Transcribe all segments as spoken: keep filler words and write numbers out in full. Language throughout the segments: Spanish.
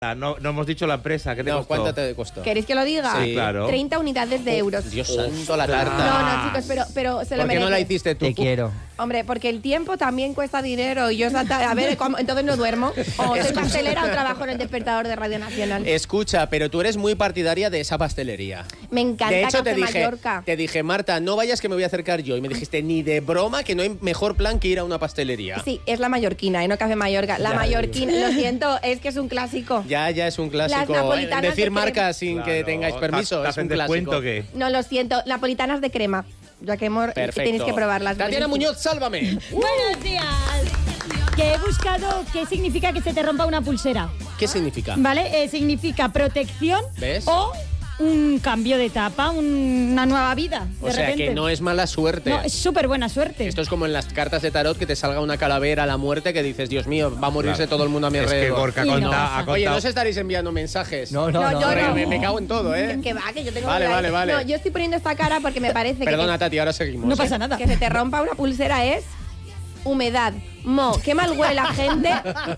No, no hemos dicho la empresa. ¿Qué te no, costó? ¿cuánto te costó? ¿Queréis que lo diga? Sí, claro. treinta unidades de euros. Dios santo, la tarta. No, no, chicos, pero, pero se lo ¿Por qué merece. no la hiciste tú? Te quiero. Hombre, porque el tiempo también cuesta dinero. Y yo, a ver, ¿cómo? Entonces no duermo. O soy pastelera o trabajo en el despertador de Radio Nacional. Escucha, pero tú eres muy partidaria de esa pastelería. Me encanta De hecho, Café te dije, Mallorca. te dije, Marta, no vayas que me voy a acercar yo. Y me dijiste, ni de broma, que no hay mejor plan que ir a una pastelería. Sí, es la mallorquina, ¿eh? No Café Mallorca. La Ya, mallorquina, lo siento, es que es un clásico. Ya, ya es un Las clásico. napolitanas Decir de marcas sin Claro. que tengáis permiso ¿Te es un hacen clásico. descuento qué? No, lo siento, napolitanas de crema. Ya que hemos, Perfecto. tenéis que probarlas. Tatiana Muñoz, sálvame. Buenos días. Que he buscado qué significa que se te rompa una pulsera. ¿Qué significa? ¿Vale? Eh, significa protección ¿Ves? o un cambio de etapa, un- una nueva vida. De O sea, repente. que no es mala suerte. No, es súper buena suerte. Esto es como en las cartas de tarot que te salga una calavera a la muerte que dices, Dios mío, va a morirse Claro. todo el mundo a mi Es que alrededor. Gorka Y no conta- pasa. ha contado... Oye, no os estaréis enviando mensajes. No, no, No, no. yo Porque no. me, me cago en todo, ¿eh? Que va, que yo tengo Vale, duda. vale, vale. No, yo estoy poniendo esta cara porque me parece Perdona, que, Tati, ahora seguimos. No ¿eh? pasa nada. que se te rompa una pulsera es humedad. Mo, qué mal huele la gente.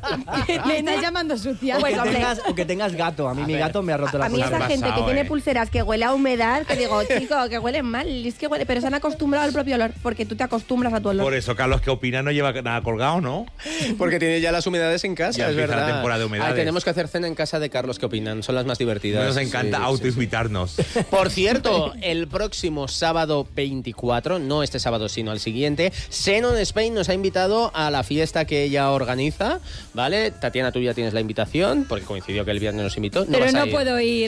Me estás llamando sucia. O Pues, que, hombre. tengas, o que tengas gato. A mí A mi ver. gato me ha roto A la mí pulsera. esa has gente pasado, que tiene eh. pulseras que huele a humedad, que digo, chico, que huelen mal, es que huele, pero se han acostumbrado al propio olor, porque tú te acostumbras a tu olor. Por eso, Carlos, que opina, no lleva nada colgado, ¿no? Porque tiene ya las humedades en casa, Ya es empieza verdad. la temporada de humedades. Ay, tenemos que hacer cena en casa de Carlos, ¿qué opinan? Son las más divertidas. Nos encanta Sí, sí, autoinvitarnos. sí. Por cierto, el próximo sábado veinticuatro, no este sábado, sino al siguiente, Xenon Spain nos ha invitado a la fiesta que ella organiza, ¿vale? Tatiana, tú ya tienes la invitación, porque coincidió que el viernes nos invitó. Pero vas a no ir. puedo ir.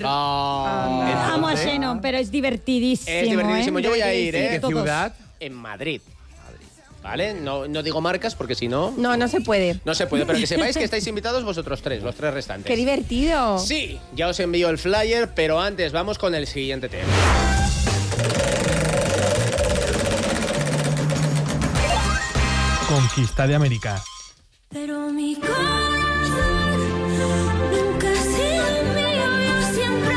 Ah. Amo a Xenon, pero es divertidísimo. Es divertidísimo. ¿eh? Yo voy a ir, Deberíais ¿eh? ¿Qué todos. ciudad? En Madrid. ¿Vale? No, no digo marcas porque si no... No, no se puede. No se puede, pero que sepáis que estáis invitados vosotros tres, los tres restantes. Qué divertido. Sí, ya os envío el flyer, pero antes vamos con el siguiente tema. Conquista de América. Pero mi corazón nunca ha sido mío, yo siempre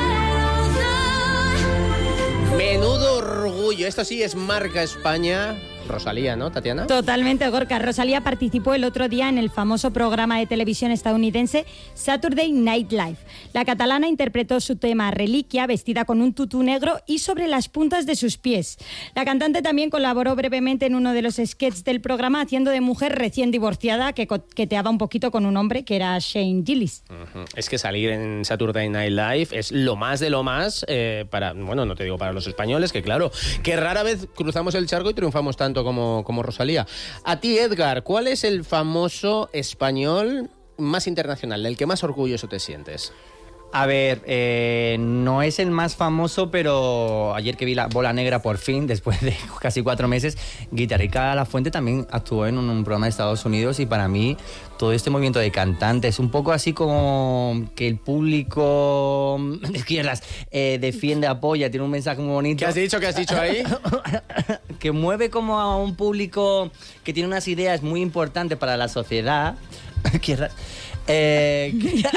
lo doy. Menudo orgullo, esto sí es marca España. Rosalía, ¿no, Tatiana? Totalmente, Gorka. Rosalía participó el otro día en el famoso programa de televisión estadounidense Saturday Night Live. La catalana interpretó su tema Reliquia, vestida con un tutú negro y sobre las puntas de sus pies. La cantante también colaboró brevemente en uno de los sketches del programa haciendo de mujer recién divorciada que coqueteaba un poquito con un hombre que era Shane Gillis. Ujú. Es que salir en Saturday Night Live es lo más de lo más eh, para, bueno, no te digo para los españoles, que claro, que rara vez cruzamos el charco y triunfamos tanto como, como Rosalía. A ti, Edgar, ¿cuál es el famoso español más internacional, del que más orgulloso te sientes? A ver, eh, no es el más famoso, pero ayer que vi la Bola Negra por fin, después de casi cuatro meses, Guitarrica Lafuente también actuó en un, un programa de Estados Unidos y para mí todo este movimiento de cantantes, un poco así como que el público de izquierdas eh, defiende, apoya, tiene un mensaje muy bonito. ¿Qué has dicho? ¿Qué has dicho ahí? Que mueve como a un público que tiene unas ideas muy importantes para la sociedad. Izquierdas. Eh,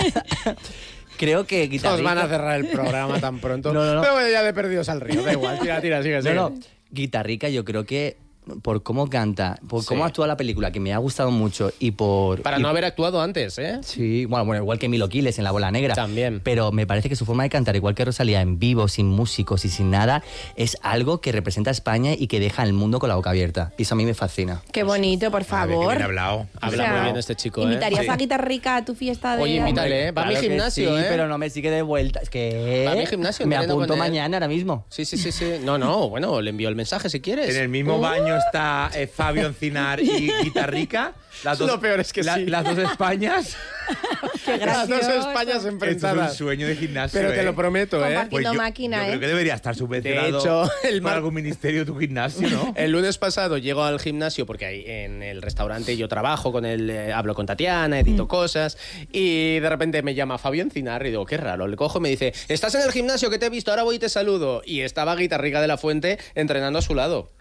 creo que Guitarrica... Nos van a cerrar el programa tan pronto. No, no, no. Pero bueno, ya de perdidos al río, da igual. Tira, tira, sigue, sigue. No, no. Guitarrica, yo creo que por cómo canta, por Sí. cómo actúa la película, que me ha gustado mucho, y por... Para y- no haber actuado antes, ¿eh? Sí, bueno, bueno, igual que Milo Quiles en La Bola Negra. También. Pero me parece que su forma de cantar, igual que Rosalía, en vivo, sin músicos y sin nada, es algo que representa a España y que deja al mundo con la boca abierta. Y eso a mí me fascina. Qué bonito, por A ver, qué favor. bien hablado. Habla O sea, muy bien este chico, ¿eh? ¿Invitarías Sí. a Guitarrica a tu fiesta de...? Oye, invítale, ¿eh? Va a mi Claro que gimnasio, sí, ¿eh? pero no me sigue de vuelta. Es que... Va a mi gimnasio, Me entreno apunto con él. mañana, ahora mismo. Sí, sí, sí, sí. No, no, bueno, le envío el mensaje si quieres. En el mismo baño está eh, Fabio Encinar y Guitarrica. Las dos, Lo peor es que la- sí. Las dos Españas. Qué Las dos gracioso. Españas Esto es enfrentadas. un sueño de gimnasio. Pero te ¿eh? lo prometo, ¿eh? Compartiendo Pues yo, máquina, yo ¿eh? creo que debería estar subvencionado De hecho, el por mar- algún ministerio tu gimnasio, ¿no? El lunes pasado llego al gimnasio porque ahí en el restaurante yo trabajo con él, eh, hablo con Tatiana, edito cosas y de repente me llama Fabio Encinar y digo, qué raro, le cojo y me dice, estás en el gimnasio que te he visto, ahora voy y te saludo. Y estaba Guitarrica de la Fuente entrenando a su lado.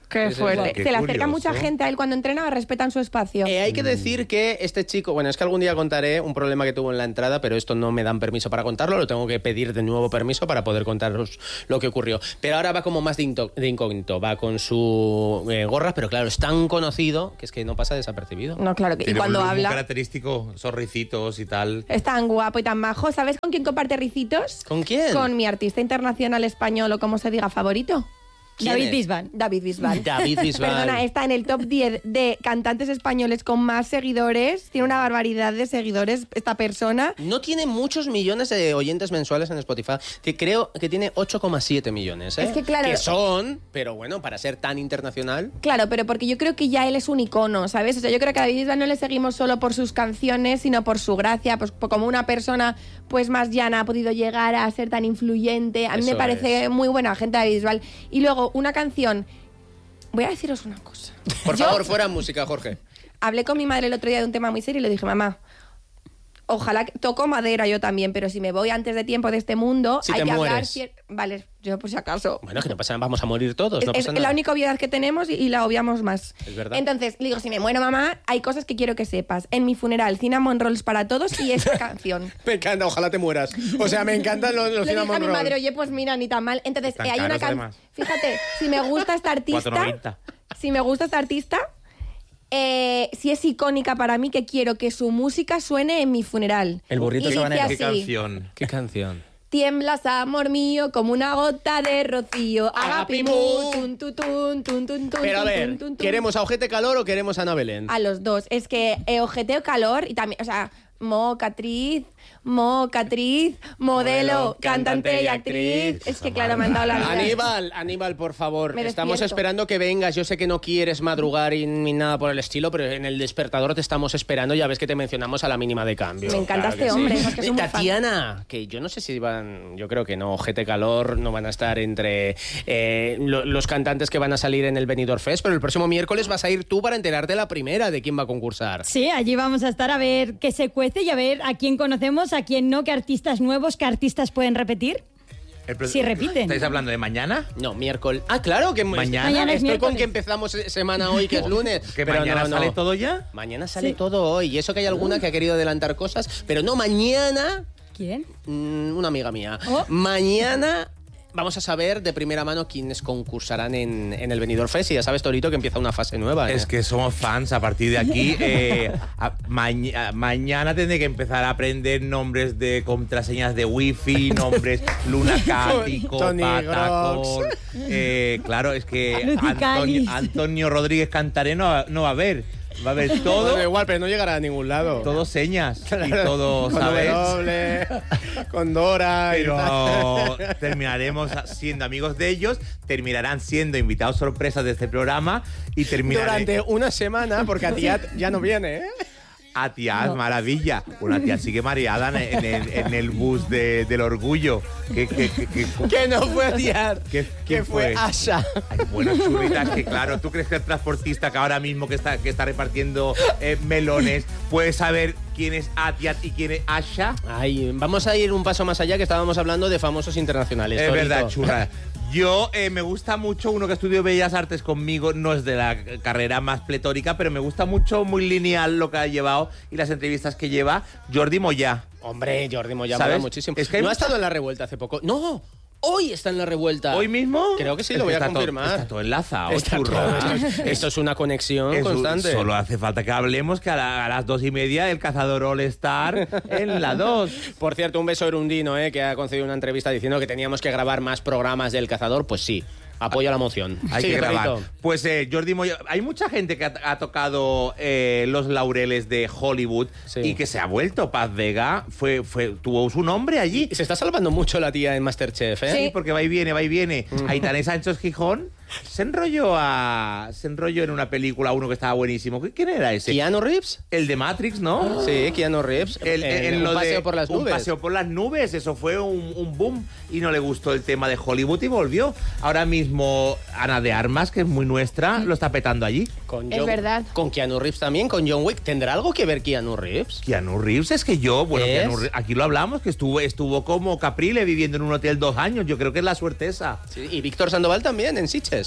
Qué Sí, sí, fuerte. sí. Qué Se le acerca curioso. mucha gente a él cuando entrena o respetan su espacio. Eh, hay que decir que este chico, bueno, es que algún día contaré un problema que tuvo en la entrada, pero esto no me dan permiso para contarlo, lo tengo que pedir de nuevo permiso para poder contaros lo que ocurrió. Pero ahora va como más de, into- de incógnito, va con su eh, gorra, pero claro, es tan conocido que es que no pasa desapercibido. No, claro que. Y Tiene cuando un look muy habla. característico, sorricitos y tal. Es tan guapo y tan majo. ¿Sabes con quién comparte ricitos? ¿Con quién? Con mi artista internacional español o como se diga favorito. ¿Quién David es? Bisbal. David Bisbal. David Bisbal. Perdona, está en el top diez de cantantes españoles con más seguidores. Tiene una barbaridad de seguidores esta persona. No tiene muchos millones de oyentes mensuales en Spotify. Que creo que tiene ocho coma siete millones, ¿eh? Es que claro- Que son, pero bueno, para ser tan internacional. Claro, pero porque yo creo que ya él es un icono, ¿sabes? O sea, yo creo que a David Bisbal no le seguimos solo por sus canciones, sino por su gracia, pues por como una persona pues más llana ha podido llegar a ser tan influyente. A mí Eso me parece es. muy buena gente David Bisbal. Y luego una canción. Voy a deciros una cosa. Por Yo favor, fuera música, Jorge. hablé con mi madre el otro día de un tema muy serio y le dije, mamá, ojalá que toco madera yo también, pero si me voy antes de tiempo de este mundo, Si hay te que hablar mueres. cier- Vale, yo por si acaso. Bueno, que no pasa nada, vamos a morir todos, no es pasa es nada. la única obviedad que tenemos y, y la obviamos más. Es verdad. Entonces, le digo, si me muero, mamá, hay cosas que quiero que sepas. En mi funeral, cinnamon rolls para todos y esta canción. Me encanta, ojalá te mueras. O sea, me encantan los, los Le dije a cinnamon mi rolls. madre, oye, pues mira, ni tan mal. Entonces, Están eh, hay una caros, canción. además. Fíjate, si me gusta esta cuatro artista, noventa. si me gusta esta artista, eh, si es icónica para mí, que quiero que su música suene en mi funeral. El burrito Y sabanero. dice ¿Qué así, canción? ¿Qué canción? Tiemblas, amor mío, como una gota de rocío. Agapimú. Agapimú, tun, tu, tun, tun, tun, tun, Pero a tun, ver, tun, tun, tun. ¿queremos a Ojete Calor o queremos a Ana Belén? A los dos. Es que eh, ojeteo calor y también, o sea, mocatriz, mocatriz, modelo, Modelo, cantante y actriz. Es que claro, me han dado la vida. Aníbal, Aníbal, por favor, Me estamos despierto. esperando que vengas. Yo sé que no quieres madrugar y ni nada por el estilo, pero en el despertador te estamos esperando. Ya ves que te mencionamos a la mínima de cambio. Me encanta Claro que este sí. hombre, es que soy muy fan. Tatiana, que yo no sé si van, yo creo que no, Ojete Calor no van a estar entre eh, lo- los cantantes que van a salir en el Benidorm Fest, pero el próximo miércoles vas a ir tú para enterarte la primera de quién va a concursar. Sí, allí vamos a estar a ver qué se cuece y a ver a quién conocemos, a quién no, qué artistas nuevos, qué artistas pueden repetir. El pro- Sí, repiten. ¿Estáis hablando de mañana? No, miércoles. Ah, claro, que Mañana. Mañana es estoy con miércoles. que empezamos se- semana hoy, que es lunes. ¿Que pero mañana no, no. sale todo ya? Mañana sale Sí. todo hoy. Y eso que hay alguna que ha querido adelantar cosas, pero no, mañana, ¿Quién? mm, una amiga mía, Oh. mañana vamos a saber de primera mano quiénes concursarán en, en el Benidorm Fest. Y ya sabes, Torito, que empieza una fase nueva. ¿eh? Es que somos fans a partir de aquí. eh, a- maña- mañana tendré que empezar a aprender nombres de contraseñas de wifi, nombres Lunacático, Tony Patacón. Eh, claro, es que Luticalis. Antonio, Antonio Rodríguez Cantaré no, va- no va a haber. Va a haber todo, Bueno, igual, pero no llegará a ningún lado. todo señas y todo, Con ¿sabes? W, con Dora. y tal. Pero terminaremos siendo amigos de ellos, terminarán siendo invitados sorpresas de este programa y terminarán. Durante una semana, porque a ti ya, ya no viene, ¿eh? A tía, maravilla. Una tía sigue mareada en el, en el- en el bus de- del orgullo. Que, que, que, que- Que no fue a tiar, ¿Qué- que quién fue fue? Asha. Ay, bueno, churritas, que claro, ¿tú crees que el transportista que ahora mismo que está, que está repartiendo eh, melones puede saber quién es Atiat y quién es Asha? Ay, vamos a ir un paso más allá, que estábamos hablando de famosos internacionales. Es Torito. verdad, churra. Yo eh, me gusta mucho uno que estudió Bellas Artes conmigo, no es de la carrera más pletórica, pero me gusta mucho, muy lineal lo que ha llevado y las entrevistas que lleva, Jordi Moyá. Hombre, Jordi Moya ¿Sabes? mola muchísimo. Es que hay ¿No ha mucha- estado en la revuelta hace poco? ¡No! Hoy está en la revuelta. ¿Hoy mismo? Creo que sí, Es lo voy a está todo- confirmar. está todo enlazado, Está churro. todo- esto, es, esto es una conexión Es un- constante. Solo hace falta que hablemos que a, la- a las dos y media el cazador All Star en la dos. Por cierto, un beso a Erundino, eh, que ha concedido una entrevista diciendo que teníamos que grabar más programas del Cazador. Pues sí, apoyo la moción. Hay Sigue, que grabar. Torito. Pues eh, Jordi Moya, hay mucha gente que ha, ha tocado eh, los laureles de Hollywood Sí. y que se ha vuelto. Paz Vega fue, fue, tuvo su nombre allí. Y se está salvando mucho la tía en Masterchef, ¿eh? Sí, porque va y viene, va y viene. Mm. Aitana Sánchez Gijón se enrolló a se enrolló en una película uno que estaba buenísimo. ¿Quién era ese? ¿Keanu Reeves? El de Matrix, ¿no? Sí, Keanu Reeves. El, En- en un lo paseo de- por las Un nubes. paseo por las nubes, eso fue un, un boom y no le gustó el tema de Hollywood y volvió. Ahora mismo Ana de Armas, que es muy nuestra, lo está petando allí. Con Es verdad. Con Keanu Reeves también, con John Wick. ¿Tendrá algo que ver Keanu Reeves? Keanu Reeves es que yo, bueno, ¿Es? Keanu Reeves- aquí lo hablamos, que estuvo, estuvo como Caprile viviendo en un hotel dos años. Yo creo que es la suerte esa. Sí, y Víctor Sandoval también, en Sitges.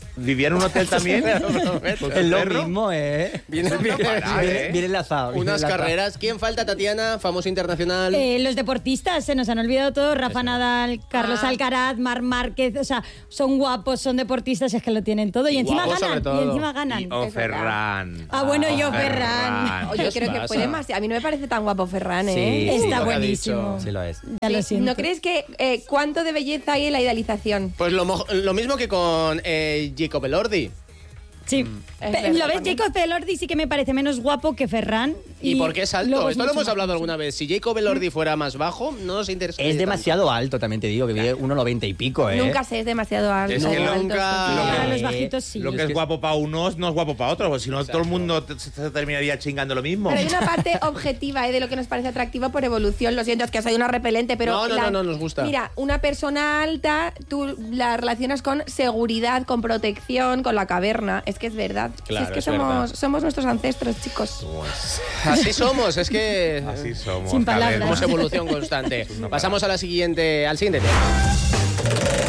¿Vivía en un hotel también? ¿Con Es su lo perro? mismo, ¿eh? Viene, viene- para, Viene, ¿eh? viene enlazado. viene unas enlazado. carreras. ¿Quién falta, Tatiana? Famoso internacional. Eh, los deportistas, se nos han olvidado todos. Rafa Nadal, Carlos Alcaraz, Marc Márquez. O sea, son guapos, son deportistas, es que lo tienen todo. Y encima Guapos sobre ganan. todo. Y encima ganan. Y O Ferran. Ah, bueno, yo, O Ferran. Oye, yo ¿Qué creo os que fue pasa? demasiado. A mí no me parece tan guapo Ferran, ¿eh? Sí, Está lo que ha buenísimo. dicho. Sí lo es. Ya lo Sí, siento. ¿no crees que eh, cuánto de belleza hay en la idealización? Pues lo, mo- lo mismo que con eh, Jacob Elordi. Sí. Es Pe- verdad ¿Lo ves? también. Jacob Elordi sí que me parece menos guapo que Ferran. ¿Y, por qué es alto? luego es Esto lo mucho hemos más hablado alto. alguna vez. Si Jacob Elordi fuera más bajo, no nos interesa. Es demasiado alto, también te digo, que mide uno noventa y pico, ¿eh? Nunca sé, es demasiado alto. Es que alto, nunca- sí. lo que- Para los Eh, bajitos sí. Lo que es guapo para unos no es guapo para otros, porque si no todo el mundo te- se se terminaría chingando lo mismo. Pero hay una parte objetiva ¿eh? de lo que nos parece atractivo por evolución. Lo siento, es que soy una repelente, pero... No, no, la- no, no, nos gusta. Mira, una persona alta, tú la relacionas con seguridad, con protección, con la caverna. Es que es verdad. Si Claro, es que es somos, verdad. somos nuestros ancestros, chicos. Así somos, es que... Así somos. Sin cabrón. palabras. Somos evolución constante. una Pasamos a la siguiente, al siguiente tema.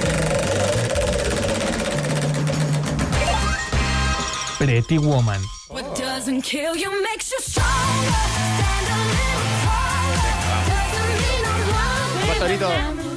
Pretty Woman. What doesn't kill you makes you stronger. Stand a little taller. Doesn't mean I'm wrong. Pastorito.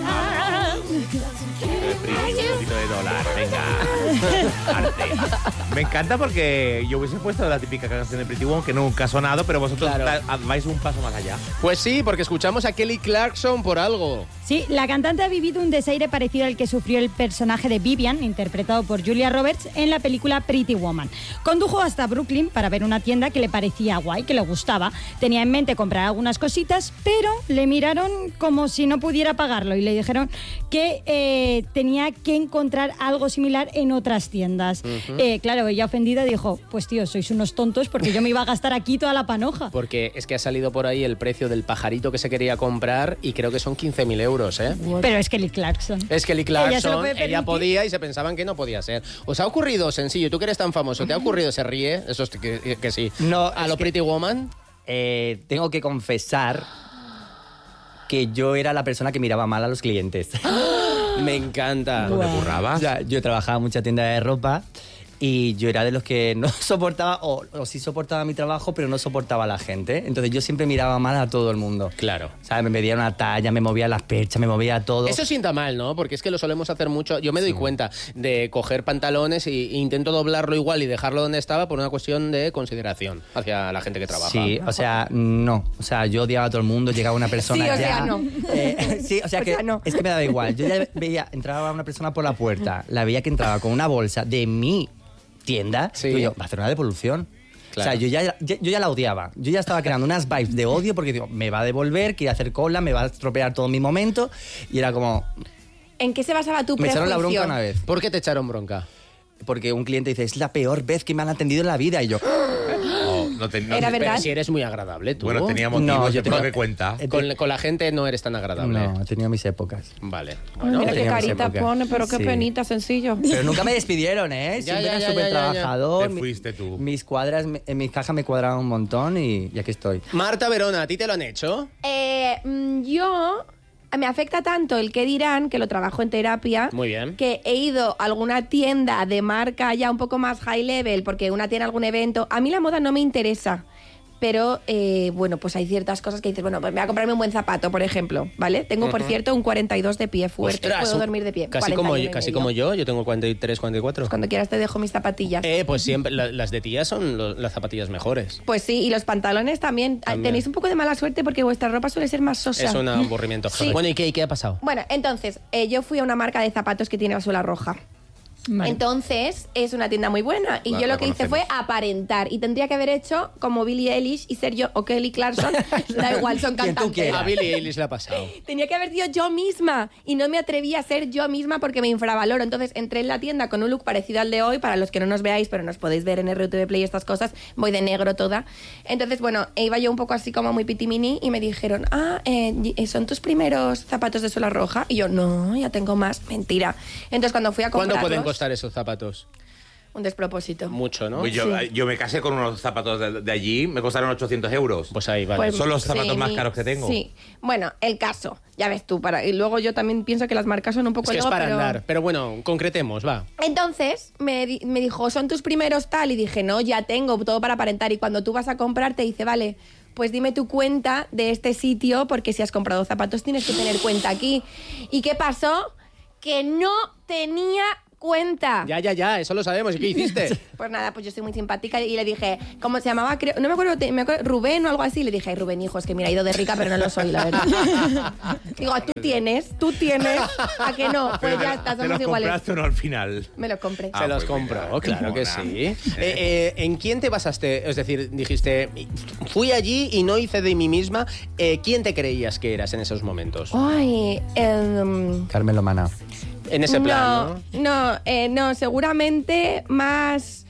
Un poquito de dólar, venga. Arte. Me encanta porque yo hubiese puesto la típica canción de Pretty Woman que nunca ha sonado, pero vosotros Claro. da- vais un paso más allá. Pues sí, porque escuchamos a Kelly Clarkson por algo. Sí, la cantante ha vivido un desaire parecido al que sufrió el personaje de Vivian, interpretado por Julia Roberts, en la película Pretty Woman. Condujo hasta Brooklyn para ver una tienda que le parecía guay, que le gustaba. Tenía en mente comprar algunas cositas, pero le miraron como si no pudiera pagarlo y le dijeron que eh, tenía que encontrar algo similar en otras tiendas. Eh, claro, ella ofendida dijo, pues tío, sois unos tontos porque yo me iba a gastar aquí toda la panoja. Porque es que ha salido por ahí el precio del pajarito que se quería comprar y creo que son quince mil euros, ¿eh? Pero es Kelly Clarkson. Es Kelly Ella se lo Clarkson, puede ella, permitir. podía y se pensaban que no podía ser. ¿Os ha ocurrido, sencillo, tú que eres tan famoso, ¿te ha ocurrido, se ríe? Eso es que, que- que sí. No, ¿A es lo que- Pretty Woman? Eh, tengo que confesar que yo era la persona que miraba mal a los clientes. Me encanta. ¿Dónde currabas? O sea, yo trabajaba en mucha tienda de ropa y yo era de los que no soportaba, o, o sí soportaba mi trabajo, pero no soportaba a la gente. Entonces yo siempre miraba mal a todo el mundo. Claro. ¿Sabes? Me medía una talla, me movía las perchas, me movía todo. Eso sienta mal, ¿no? Porque es que lo solemos hacer mucho. Yo me doy cuenta de coger pantalones y, e intento doblarlo igual y dejarlo donde estaba por una cuestión de consideración hacia la gente que trabaja. Sí, o sea, no. O sea, yo odiaba a todo el mundo, llegaba una persona Sí, o ya... sea, no. Eh, sí, o sea, O que sea, no. es que me daba igual. Yo ya veía, entraba una persona por la puerta, la veía que entraba con una bolsa de mi tienda, Sí. digo yo, va a hacer una devolución. Claro. O sea, yo ya, ya- yo ya la odiaba. Yo ya estaba creando unas vibes de odio porque digo, me va a devolver, quiere hacer cola, me va a estropear todo mi momento. Y era como, ¿En qué se basaba tu me prejuicio? echaron la bronca una vez. ¿Por qué te echaron bronca? Porque un cliente dice, es la peor vez que me han atendido en la vida. Y yo, No, no te- no Era te- verdad. Pero si eres muy agradable, tú. Bueno, tenía motivos, No, yo yo creo tengo- que cuenta. Eh, Con, con la gente no eres tan agradable. no, he tenido mis épocas. Vale. Mira qué teníamos carita época. pone, pero qué Sí. penita, sencillo. Pero nunca me despidieron, ¿eh? Ya, Siempre ya, era ya, súper ya, ya, ya. trabajador. Te Mi- fuiste tú. Mis cuadras, me- en mis cajas me cuadraban un montón y, y aquí estoy. Marta Verona, ¿a ti te lo han hecho? Eh, mm, yo me afecta tanto el que dirán, que lo trabajo en terapia, Muy bien. que he ido a alguna tienda de marca ya un poco más high level, porque una tiene algún evento. A mí la moda no me interesa. Pero, eh, bueno, pues hay ciertas cosas que dices, bueno, pues me voy a comprarme un buen zapato, por ejemplo, ¿vale? Tengo, por cierto, un cuarenta y dos de pie fuerte. Ostras, Puedo un- dormir de pie. Casi, cuarenta y como, uno yo- y casi medio. como yo, yo tengo cuarenta y tres, cuarenta y cuatro. Cuando quieras te dejo mis zapatillas. Eh, pues siempre, la- las de tía son lo- las zapatillas mejores. Pues sí, y los pantalones también. También. Tenéis un poco de mala suerte porque vuestra ropa suele ser más sosa. Es un aburrimiento. Sí. Bueno, ¿y qué, y qué ha pasado? Bueno, entonces, eh, yo fui a una marca de zapatos que tiene la suela roja. Vale. Entonces, es una tienda muy buena. Y La- yo la lo que hice fue conocemos. aparentar. Y tendría que haber hecho como Billie Eilish y ser yo, o Kelly Clarkson. Da igual, son Quien tú cantantes. quieras. A Billie Eilish le ha pasado. Tenía que haber sido yo misma y no me atreví a ser yo misma porque me infravaloro. Entonces entré en la tienda con un look parecido al de hoy, para los que no nos veáis, pero nos podéis ver en R T V Play y estas cosas. Voy de negro toda. Entonces, bueno, iba yo un poco así como muy pitimini y me dijeron, ah, eh, ¿son tus primeros zapatos de suela roja? Y yo, no, ya tengo más. Mentira. Entonces cuando fui a comprarlos... ¿Cuánto pueden costar esos zapatos? Un despropósito. Mucho, ¿no? Pues yo, Sí. yo me casé con unos zapatos de, de allí, me costaron ochocientos euros. Pues ahí, vale. Pues, Son los zapatos sí, más mi- caros que tengo. Sí. Bueno, el caso, ya ves tú. Para, y luego yo también pienso que las marcas son un poco es que es ego, para pero... andar. Pero bueno, concretemos, va. Entonces me, di- me dijo, ¿son tus primeros tal? Y dije, no, ya tengo todo para aparentar. Y cuando tú vas a comprar te dice, vale, pues dime tu cuenta de este sitio, porque si has comprado zapatos tienes que tener cuenta aquí. ¿Y qué pasó? Que no tenía cuenta. Ya, ya, ya, eso lo sabemos. ¿Y qué hiciste? Pues nada, pues yo soy muy simpática y le dije, ¿cómo se llamaba? Creo, no me acuerdo, te- me acuerdo, Rubén o algo así. Le dije, ay, Rubén, hijo, es que mira, he ido de rica, pero no lo soy, la verdad. Digo, tú tienes, tú tienes, ¿a que no? Pues ya está, ¿Te somos los iguales. compraste o no al final? Me lo compré. Ah, Se los pues compró, mira, qué claro que mona. sí. Eh, eh, ¿En quién te basaste? Es decir, dijiste, fui allí y no hice de mí misma. Eh, ¿Quién te creías que eras en esos momentos? Ay, em, Carmen Lomana. En ese plan, ¿no? No, eh, no, seguramente más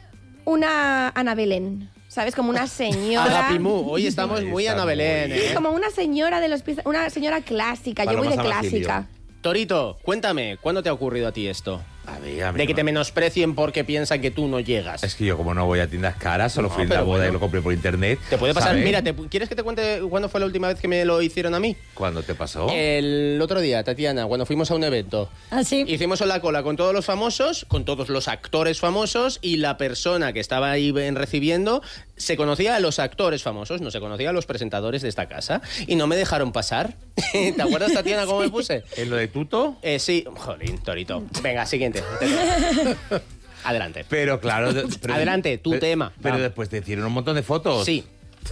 una Ana Belén. ¿Sabes? Como una señora. Agapimú, hoy estamos Ahí muy está, Ana muy Belén, bien. ¿eh? Sí, como una señora de los pies, una señora clásica. Yo voy de Paloma San Basilio. clásica. Torito, cuéntame, ¿cuándo te ha ocurrido a ti esto? A ver, a mí De que no- te menosprecien porque piensan que tú no llegas. Es que yo como no voy a tiendas caras, solo No, fui a la pero boda bueno. y lo compré por internet. Te puede pasar. ¿sabes? Mira, te- ¿quieres que te cuente cuándo fue la última vez que me lo hicieron a mí? ¿Cuándo te pasó? El otro día, Tatiana, cuando fuimos a un evento. ¿Ah, sí? Hicimos la cola con todos los famosos, con todos los actores famosos, y la persona que estaba ahí ven- recibiendo se conocía a los actores famosos, no se conocía a los presentadores de esta casa, y no me dejaron pasar. ¿Te acuerdas, Tatiana, cómo me puse? ¿En lo de Tuto? Eh, sí, jolín, Torito. Venga, siguiente. Adelante. Pero claro... de- pero- Adelante, tu pero- tema. Pero Va. después te hicieron un montón de fotos. Sí.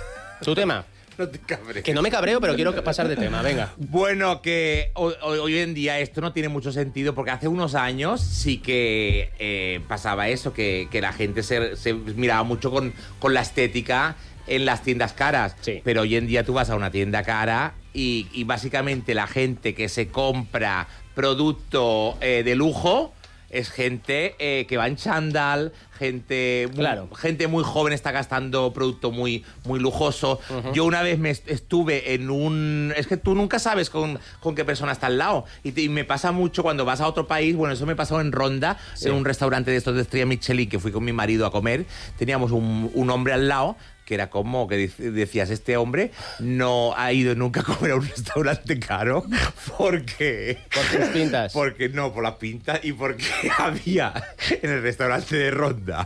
Tu tema. No te cabres. Que no me cabreo, pero quiero que pasar de tema. Venga. Bueno, que hoy, hoy- hoy en día esto no tiene mucho sentido porque hace unos años sí que eh, pasaba eso, que, que la gente se, se miraba mucho con, con la estética en las tiendas caras. Sí. Pero hoy en día tú vas a una tienda cara y, y básicamente la gente que se compra producto eh, de lujo es gente eh, que va en chándal, gente muy, Claro. gente muy joven está gastando producto muy, muy lujoso. Yo una vez me est- estuve en un... Es que tú nunca sabes con, con qué persona está al lado. Y, te- y me pasa mucho cuando vas a otro país. Bueno, eso me pasó en Ronda, Sí. en un restaurante de estos de estrella Michelin, que fui con mi marido a comer. Teníamos un, un hombre al lado que era como que dic- decías, este hombre no ha ido nunca a comer a un restaurante caro porque... Por tus pintas. Porque no, por las pintas y porque había en el restaurante de Ronda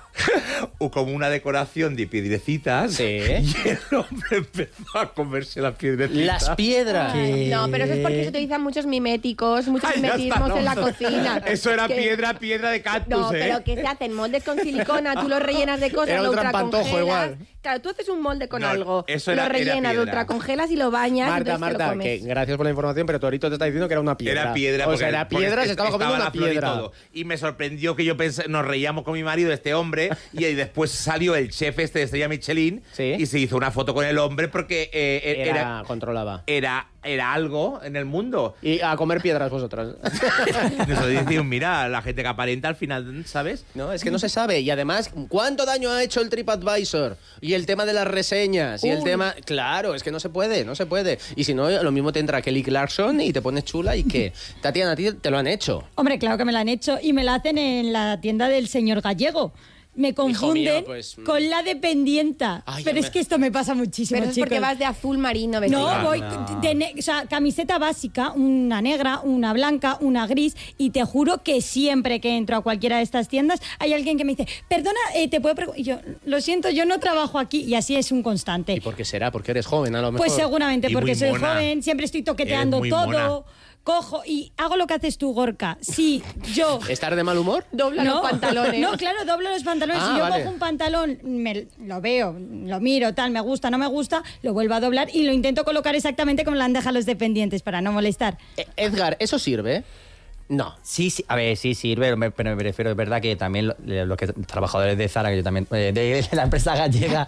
o como una decoración de piedrecitas Sí. y el hombre empezó a comerse las piedrecitas. Las piedras. Ay, no, pero eso es porque se utilizan muchos miméticos, muchos Ay, ya está, mimetismos no. en la cocina. Eso era Que- piedra, piedra de cactus, No, ¿eh? pero que se hacen moldes con silicona, tú los rellenas de cosas, Era lo un trampantojo ultracongelas. igual. Claro, tú haces un molde con No, algo, eso lo era- era rellenas, lo piedra. ultracongelas y lo bañas. Marta, entonces te lo Marta, que comes. gracias por la información, pero Torito te está diciendo que era una piedra. Era piedra. O porque- sea, era porque piedra, es- se estaba comiendo una la flor y piedra. todo. Y me sorprendió que yo pensé, nos reíamos con mi marido de este hombre y ahí después salió el chef este de estrella Michelin Sí. y se hizo una foto con el hombre porque eh, eh, Era, era, controlaba. era, era algo en el mundo. Y a comer piedras vosotros. Nosotros decimos, mira, la gente que aparenta al final, ¿sabes? No, es que no se sabe. Y además, ¿cuánto daño ha hecho el TripAdvisor? Y el tema de las reseñas. Y el Uy. tema... Claro, es que no se puede, no se puede. Y si no, lo mismo te entra Kelly Clarkson y te pones chula y que... Tatiana, a ti te lo han hecho. Hombre, claro que me la han hecho y me la hacen en la tienda del señor Gallego. Me confunden mío, pues, mm. con la dependienta. Ay, pero ya es me- que esto me pasa muchísimo, Pero eso es porque chicos. vas de azul marino vestido. No, voy no. de ne- o sea, camiseta básica, una negra, una blanca, una gris, y te juro que siempre que entro a cualquiera de estas tiendas hay alguien que me dice, perdona, eh, te puedo preguntar. Y yo, lo siento, yo no trabajo aquí, y así es un constante. ¿Y por qué será? Porque eres joven, a lo mejor. Pues seguramente Y porque muy soy mona. joven, siempre estoy toqueteando Eres muy todo, mona. cojo y hago lo que haces tú, Gorka. Sí, yo... ¿Estar de mal humor? Dobla los pantalones. No, claro, doblo los pantalones. Ah, si yo vale. cojo un pantalón, me, lo veo, lo miro, tal, me gusta, no me gusta, lo vuelvo a doblar y lo intento colocar exactamente como lo han dejado los dependientes para no molestar. Eh, Edgar, ¿eso sirve? No. Sí, sí, a ver, sí sirve, me- pero me refiero, es verdad que también lo- eh, los que trabajadores de Zara, que yo también, eh, de la empresa gallega.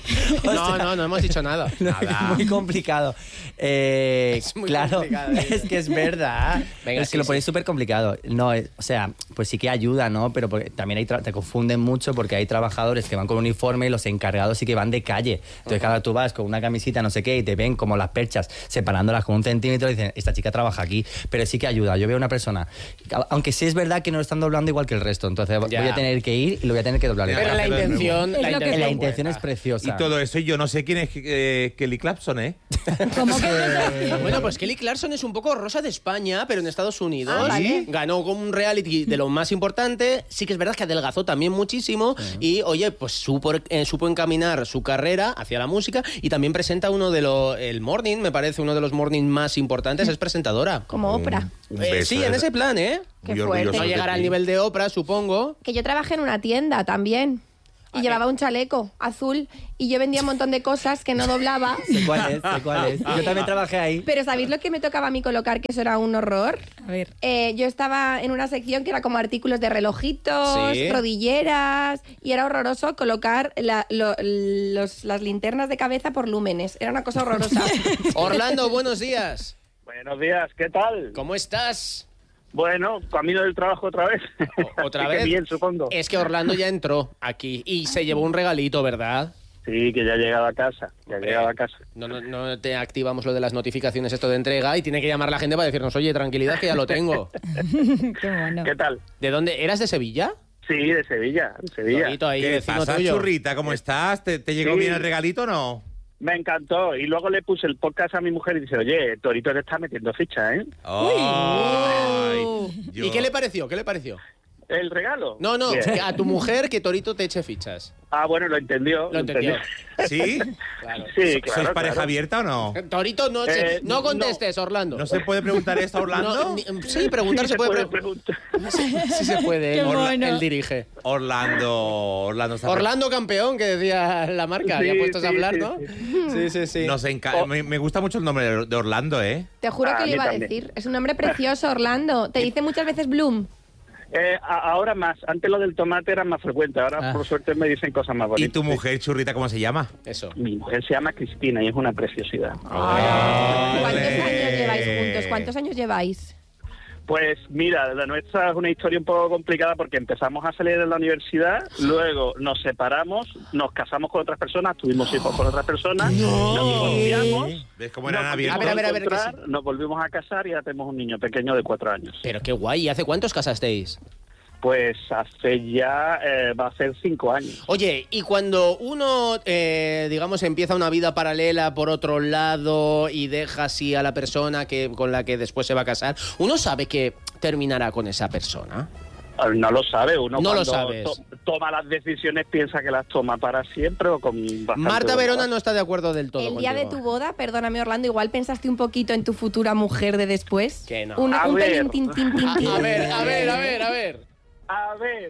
o No, sea, no, no hemos dicho nada. no, Nada. Es muy complicado. Eh, Es muy claro, complicado, ¿eh? es que es verdad. Venga, es que sí, lo sí. ponéis súper complicado. No, eh, o sea, pues sí que ayuda, ¿no? Pero porque también hay tra- te confunden mucho porque hay trabajadores que van con uniforme y los encargados sí que van de calle. Entonces, claro, tú vas con una camisita, no sé qué, y te ven como las perchas separándolas con un centímetro y dicen, esta chica trabaja aquí. Pero sí que ayuda. Yo veo una persona, aunque sí es verdad que no lo están doblando igual que el resto, entonces Ya. voy a tener que ir y lo voy a tener que doblar. Pero la intención, Es la lo que intención, la intención buena. es preciosa. Y todo eso, y yo no sé quién es eh, Kelly Clarkson, ¿eh? ¿Cómo que? Bueno, pues Kelly Clarkson es un poco Rosa de España, pero en Estados Unidos. Ah, vale. Ganó con un reality de lo más importante. Sí que es verdad que adelgazó también muchísimo. Y, oye, pues supo, eh, supo encaminar su carrera hacia la música. Y también presenta uno de los... El Morning, me parece, uno de los Morning más importantes. Es presentadora. Como Oprah. Un Eh, beso. sí, en ese plan, ¿eh? Qué Muy fuerte. orgulloso No de llegará ti. al nivel de Oprah, supongo. Que yo trabajé en una tienda también. Y Ah, llevaba ¿eh? un chaleco azul y yo vendía un montón de cosas que no doblaba. Sé cuál es, sé cuál es. Yo también trabajé ahí. Pero ¿sabéis lo que me tocaba a mí colocar? Que eso era un horror. A ver. Eh, yo estaba en una sección que era como artículos de relojitos, Sí. rodilleras, y era horroroso colocar la- lo- los- las linternas de cabeza por lúmenes. Era una cosa horrorosa. Orlando, buenos días. Buenos días, ¿qué tal? ¿Cómo estás? Bueno, camino del trabajo otra vez. O- ¿Otra Así que vez? bien, supongo. Es que Orlando ya entró aquí y se llevó un regalito, ¿verdad? Sí, que ya he llegado a casa. Ya he Hombre, llegado a casa. No, no, no te activamos lo de las notificaciones, esto de entrega, y tiene que llamar la gente para decirnos, oye, tranquilidad, que ya lo tengo. Qué bueno. ¿Qué tal? ¿De dónde? ¿Eras de Sevilla? Sí, de Sevilla, de Sevilla. Torito ahí, ¿Qué vecino pasa, tuyo. churrita? ¿Cómo estás? ¿Te, te llegó Sí. bien el regalito o no? Me encantó. Y luego le puse el podcast a mi mujer y dice, oye, Torito te está metiendo ficha, ¿eh? Ay, yo- ¿Y qué le pareció? ¿Qué le pareció? ¿El regalo? No, no, Bien. que a tu mujer que Torito te eche fichas. Ah, bueno, lo entendió. Lo entendió. ¿Sí? Claro. Sí, claro. ¿Sois pareja claro. abierta o no? Torito, no, se- Eh, no contestes, Orlando. ¿No se puede preguntar esto a Orlando? No, ni- sí, preguntar Sí, se puede. pre- preguntar. Sí se puede, Qué él, mono. él dirige. Orlando, Orlando está Orlando campeón, que decía la marca, Sí, ya puestos a sí, hablar, sí, ¿no? sí. Sí, sí, sí. Nos enca- Oh. me, me gusta mucho el nombre de de Orlando, ¿eh? Te juro Ah, que a lo mí iba a también. decir. Es un nombre precioso, Orlando. Te dice muchas veces Bloom. Eh, a- ahora más. Antes lo del tomate era más frecuente. Ahora, Ah. por suerte, me dicen cosas más ¿Y bonitas. tu sí. mujer, churrita, cómo se llama? Eso. Mi mujer se llama Cristina y es una preciosidad. ¿Cuántos Ole. años lleváis juntos? ¿Cuántos años lleváis? Pues mira, la nuestra es una historia un poco complicada porque empezamos a salir de la universidad, luego nos separamos, nos casamos con otras personas, tuvimos hijos con otras personas, nos divorciamos, ¿Ves cómo nos eran A abiertos? ver, a ver, a ver, que encontrar, nos volvimos a casar y ya tenemos un niño pequeño de cuatro años. Pero qué guay, ¿y hace cuántos casasteis? Pues hace ya, eh, va a ser cinco años. Oye, y cuando uno, eh, digamos, empieza una vida paralela por otro lado y deja así a la persona que con la que después se va a casar, ¿uno sabe que terminará con esa persona? Eh, No lo sabe, uno No lo cuando sabes. to- toma las decisiones piensa que las toma para siempre o con bastante Marta dolor. Verona no está de acuerdo del todo El día de contigo. tu boda, perdóname Orlando, igual pensaste un poquito en tu futura mujer de después. Que no. Un, A un ver. pelín, tin, tin, tin, tin. A, a ver, a ver, a ver, a ver. A ver.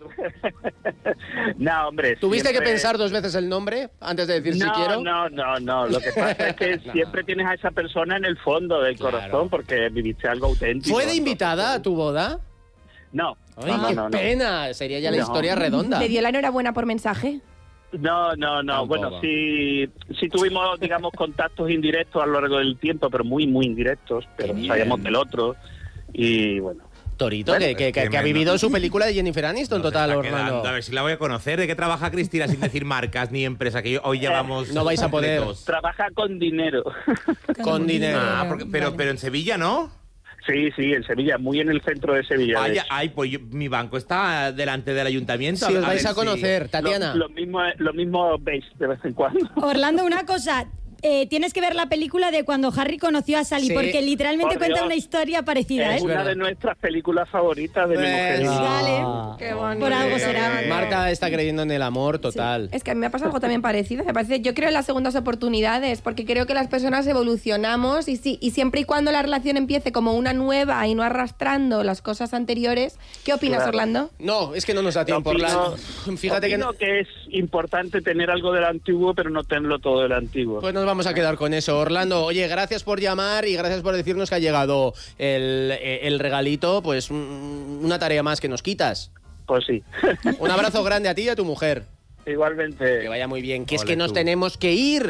No, hombre. ¿Tuviste que siempre- pensar dos veces el nombre antes de decir no, si quiero? No, no, no. Lo que pasa es que No. siempre tienes a esa persona en el fondo del Claro. corazón porque viviste algo auténtico. ¿Fue de entonces, invitada a tu boda? No. Ay, no, qué no, no. pena. Sería ya la No. historia redonda. ¿Le dio la enhorabuena por mensaje? No, no, no. Tampoco. Bueno, sí, sí tuvimos, digamos, contactos indirectos a lo largo del tiempo, pero muy, muy indirectos. Pero bien. sabíamos del otro. Y bueno. Torito, Bueno, que, que- que- que ha tremendo. vivido su película de Jennifer Aniston, Nos total, está Orlando. quedando. A ver si la voy a conocer. ¿De qué trabaja Cristina sin decir marcas ni empresa? Que hoy ya vamos. No vais a poder. completos. Trabaja con dinero. Con dinero. Ah, porque- pero, pero en Sevilla, ¿no? Sí, sí, en Sevilla, muy en el centro de Sevilla. de Vaya, hecho. ay, pues yo- mi banco está delante del ayuntamiento. Si os A vais ver a conocer, si- Tatiana. Lo, lo mismo, lo mismo veis de vez en cuando. Orlando, una cosa. eh, tienes que ver la película de cuando Harry conoció a Sally, Sí. porque literalmente Por cuenta Dios. una historia parecida, Es ¿eh? una verdad. de nuestras películas favoritas de mi ¿Ves? mujer. Vale. Qué bonito. Por algo será. Marta está creyendo en el amor total. Es que a mí me ha pasado algo también parecido. Me parece, yo creo en las segundas oportunidades, porque creo que las personas evolucionamos y sí, y siempre y cuando la relación empiece como una nueva y no arrastrando las cosas anteriores. ¿Qué opinas, Claro. Orlando? No, es que no nos da tiempo, Opino- Orlando. Fíjate que opino no- que es importante tener algo del antiguo, pero no tenerlo todo del antiguo. Pues nos vamos a quedar con eso. Orlando, oye, gracias por llamar y gracias por decirnos que ha llegado el, eh, el regalito. Pues mm, una tarea más que nos quitas. Pues sí. Un abrazo grande a ti y a tu mujer. Igualmente. Que vaya muy bien. Que es Ole que nos tú. tenemos que ir.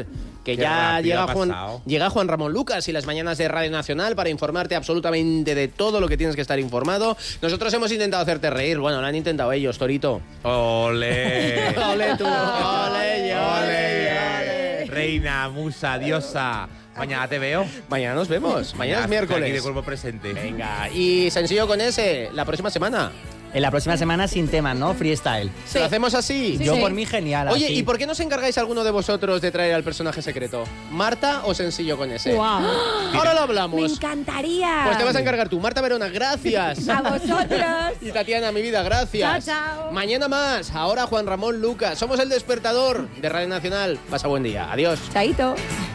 que Qué ya rápido llega ha Juan, pasado. llega Juan Ramón Lucas y las mañanas de Radio Nacional para informarte absolutamente de todo lo que tienes que estar informado. Nosotros hemos intentado hacerte reír. Bueno, lo han intentado ellos, Torito. ¡Ole! ¡Ole tú! ¡Ole yo! ¡Ole! Reina, musa, diosa. Mañana te veo. Mañana nos vemos. Mañana es Aquí de miércoles. cuerpo presente. Venga, y sencillo con ese, la próxima semana. En la próxima semana sin temas, ¿no? Freestyle. ¿Lo hacemos así? Sí, Yo sí. por mí genial. Oye, así. ¿y por qué no os encargáis alguno de vosotros de traer al personaje secreto? ¿Marta o sencillo con ese? Guau. Ahora lo Me hablamos. encantaría. Pues te vas a encargar tú. Marta Verona, gracias. A vosotros. Y Tatiana, mi vida, gracias. Chao, chao. Mañana más. Ahora Juan Ramón Lucas. Somos el despertador de Radio Nacional. Pasa buen día. Adiós. Chaito.